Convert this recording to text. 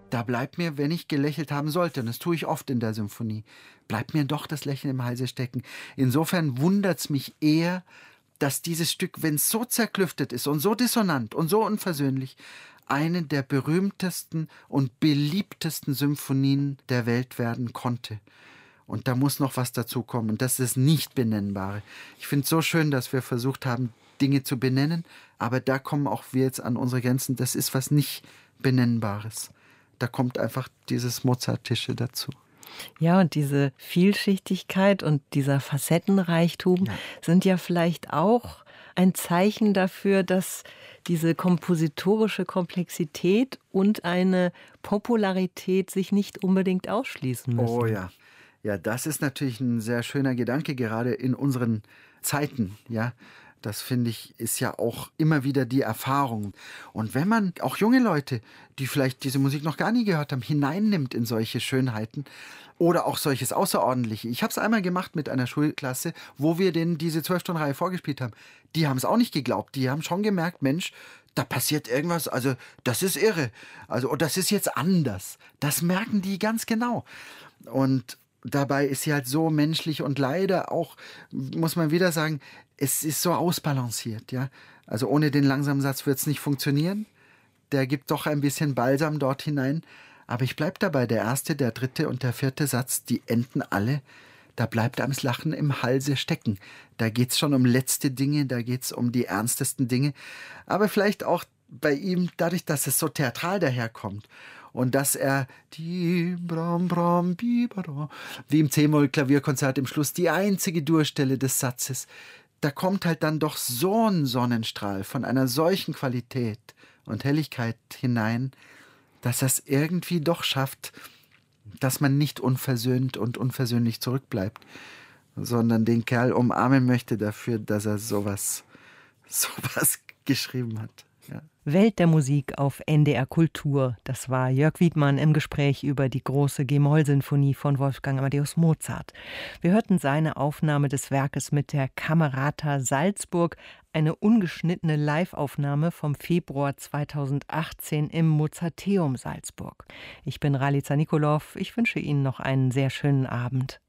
da bleibt mir, wenn ich gelächelt haben sollte, und das tue ich oft in der Symphonie, bleibt mir doch das Lächeln im Halse stecken. Insofern wundert's mich eher, dass dieses Stück, wenn es so zerklüftet ist und so dissonant und so unversöhnlich, eine der berühmtesten und beliebtesten Symphonien der Welt werden konnte. Und da muss noch was dazu kommen. Und das ist das Nicht-Benennbare. Ich finde es so schön, dass wir versucht haben, Dinge zu benennen. Aber da kommen auch wir jetzt an unsere Grenzen. Das ist was nicht Benennbares. Da kommt einfach dieses Mozartische dazu. Ja, und diese Vielschichtigkeit und dieser Facettenreichtum Ja. sind ja vielleicht auch ein Zeichen dafür, dass diese kompositorische Komplexität und eine Popularität sich nicht unbedingt ausschließen müssen. Oh ja. Ja, das ist natürlich ein sehr schöner Gedanke, gerade in unseren Zeiten, ja. Das finde ich, ist ja auch immer wieder die Erfahrung. Und wenn man auch junge Leute, die vielleicht diese Musik noch gar nie gehört haben, hineinnimmt in solche Schönheiten oder auch solches Außerordentliche. Ich habe es einmal gemacht mit einer Schulklasse, wo wir denen diese 12-Stunden-Reihe vorgespielt haben. Die haben es auch nicht geglaubt. Die haben schon gemerkt, Mensch, da passiert irgendwas, also das ist irre. Also, das ist jetzt anders. Das merken die ganz genau. Und dabei ist sie halt so menschlich und leider auch, muss man wieder sagen, es ist so ausbalanciert, ja. Also ohne den langsamen Satz wird es nicht funktionieren. Der gibt doch ein bisschen Balsam dort hinein. Aber ich bleib dabei, der erste, der dritte und der vierte Satz, die enden alle. Da bleibt einem das Lachen im Halse stecken. Da geht's schon um letzte Dinge, da geht's um die ernstesten Dinge. Aber vielleicht auch bei ihm, dadurch, dass es so theatral daherkommt und dass er die Bram Bram Bibara, wie im C-Moll-Klavierkonzert im Schluss, die einzige Durststelle des Satzes, da kommt halt dann doch so ein Sonnenstrahl von einer solchen Qualität und Helligkeit hinein, dass er es irgendwie doch schafft, dass man nicht unversöhnt und unversöhnlich zurückbleibt, sondern den Kerl umarmen möchte dafür, dass er sowas geschrieben hat. Ja. Welt der Musik auf NDR Kultur. Das war Jörg Wiedmann im Gespräch über die große G-Moll-Sinfonie von Wolfgang Amadeus Mozart. Wir hörten seine Aufnahme des Werkes mit der Camerata Salzburg, eine ungeschnittene Live-Aufnahme vom Februar 2018 im Mozarteum Salzburg. Ich bin Ralica Nikolov. Ich wünsche Ihnen noch einen sehr schönen Abend.